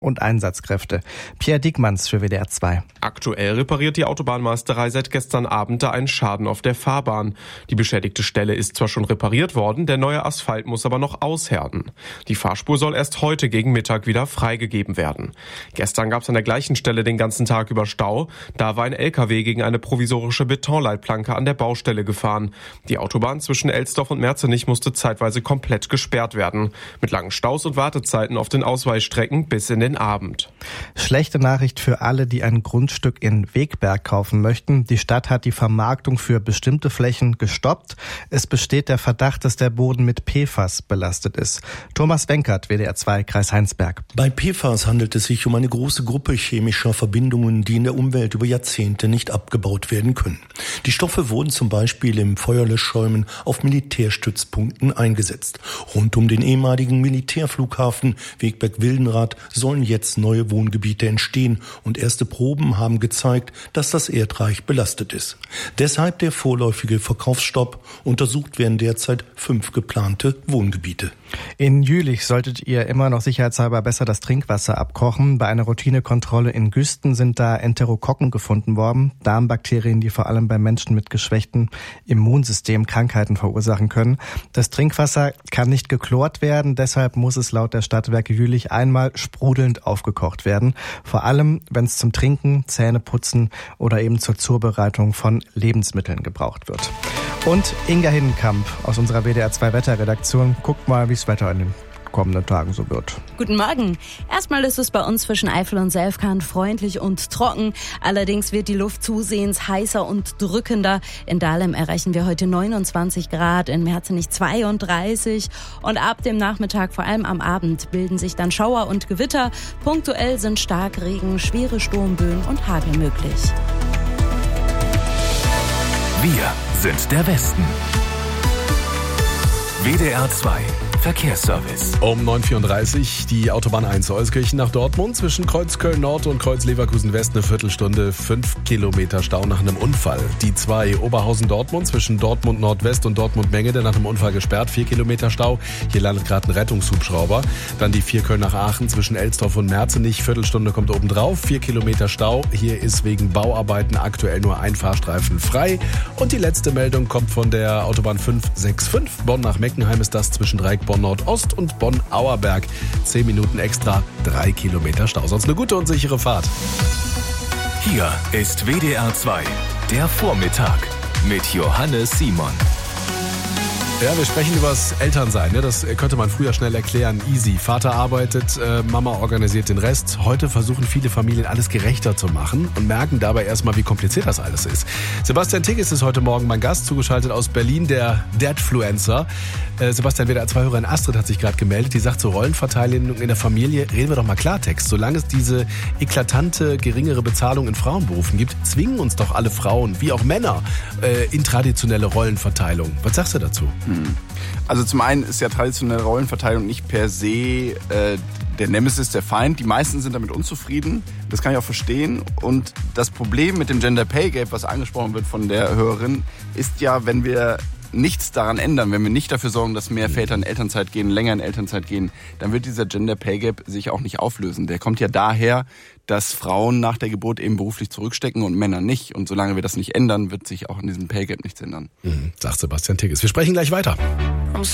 und Einsatzkräfte. Pierre Diekmanns für WDR 2. Aktuell repariert die Autobahnmeisterei seit gestern Abend da einen Schaden auf der Fahrbahn. Die beschädigte Stelle ist zwar schon repariert worden, der neue Asphalt muss aber noch aushärten. Die Fahrspur soll erst heute gegen Mittag wieder freigegeben werden. Gestern gab es an der gleichen Stelle den ganzen Tag über Stau. Da war ein LKW gegen eine provisorische Betonleitplanke an der Baustelle gefahren. Die Autobahn zwischen Elsdorf und Merzenich musste zeitweise komplett gesperrt werden. Mit langen Staus und Wartezeiten auf den Ausweichstrecken bis in den Abend. Schlechte Nachricht für alle, die ein Grundstück in Wegberg kaufen möchten. Die Stadt hat die Vermarktung für bestimmte Flächen gestoppt. Es besteht der Verdacht, dass der Boden mit PFAS belastet ist. Thomas Wenkert, WDR 2, Kreis Heinsberg. Bei PFAS handelt es sich um eine große Gruppe chemischer Verbindungen, die in der Umwelt über Jahrzehnte nicht abgebaut werden können. Die Stoffe wurden zum Beispiel im Feuerlöschschäumen auf Militärstützpunkten eingesetzt. Rund um den ehemaligen Militärflughafen Wegberg-Wildenrath sollen jetzt neue Wohngebiete entstehen und erste Proben haben gezeigt, dass das Erdreich belastet ist. Deshalb der vorläufige Verkaufsstopp. Untersucht werden derzeit 5 geplante Wohngebiete. In Jülich solltet ihr immer noch sicherheitshalber besser das Trinkwasser abkochen. Bei einer Routinekontrolle in Güsten sind da Enterokokken gefunden worden. Darmbakterien, die vor allem bei Menschen mit geschwächtem Immunsystem Krankheiten verursachen können. Das Trinkwasser kann nicht geklort werden, deshalb muss es laut der Stadtwerke Jülich einmal sprudelnd aufgekocht werden. Vor allem, wenn es zum Trinken, Zähneputzen oder eben zur Zubereitung von Lebensmitteln gebraucht wird. Und Inga Hindenkamp aus unserer WDR 2 Wetterredaktion guckt mal, wie das Wetter in den kommenden Tagen so wird. Guten Morgen. Erstmal ist es bei uns zwischen Eifel und Selfkant freundlich und trocken. Allerdings wird die Luft zusehends heißer und drückender. In Dahlem erreichen wir heute 29 Grad, in Merzenich 32. Und ab dem Nachmittag, vor allem am Abend, bilden sich dann Schauer und Gewitter. Punktuell sind Starkregen, schwere Sturmböen und Hagel möglich. Wir sind der Westen. WDR 2 Verkehrsservice. Um 9.34 Uhr die Autobahn 1 Euskirchen nach Dortmund zwischen Kreuz Köln-Nord und Kreuz Leverkusen-West eine Viertelstunde, 5 Kilometer Stau nach einem Unfall. Die 2 Oberhausen-Dortmund zwischen Dortmund Nordwest und Dortmund-Mengede nach einem Unfall gesperrt, 4 Kilometer Stau. Hier landet gerade ein Rettungshubschrauber. Dann die 4 Köln nach Aachen zwischen Elsdorf und Merzenich, Viertelstunde kommt oben drauf, 4 Kilometer Stau. Hier ist wegen Bauarbeiten aktuell nur ein Fahrstreifen frei. Und die letzte Meldung kommt von der Autobahn 565. Bonn nach Meckenheim ist das zwischen Dreieck Bonn-Nordost und Bonn-Auerberg. 10 Minuten extra, 3 Kilometer Stau. Sonst eine gute und sichere Fahrt. Hier ist WDR 2, der Vormittag mit Johannes Simon. Ja, wir sprechen über das Elternsein. Ne? Das könnte man früher schnell erklären. Easy. Vater arbeitet, Mama organisiert den Rest. Heute versuchen viele Familien, alles gerechter zu machen und merken dabei erstmal, wie kompliziert das alles ist. Sebastian Tigges ist heute Morgen mein Gast, zugeschaltet aus Berlin, der Dadfluencer. Sebastian, WDR 2-Hörerin Astrid hat sich gerade gemeldet. Die sagt, zur Rollenverteilung in der Familie, reden wir doch mal Klartext. Solange es diese eklatante, geringere Bezahlung in Frauenberufen gibt, zwingen uns doch alle Frauen, wie auch Männer, in traditionelle Rollenverteilung. Was sagst du dazu? Also zum einen ist ja traditionelle Rollenverteilung nicht per se der Nemesis, der Feind. Die meisten sind damit unzufrieden. Das kann ich auch verstehen. Und das Problem mit dem Gender Pay Gap, was angesprochen wird von der Hörerin, ist ja, wenn wir nichts daran ändern, wenn wir nicht dafür sorgen, dass mehr Väter in Elternzeit gehen, länger in Elternzeit gehen, dann wird dieser Gender Pay Gap sich auch nicht auflösen. Der kommt ja daher, dass Frauen nach der Geburt eben beruflich zurückstecken und Männer nicht. Und solange wir das nicht ändern, wird sich auch in diesem Pay Gap nichts ändern. Sagt Sebastian Tigges. Wir sprechen gleich weiter.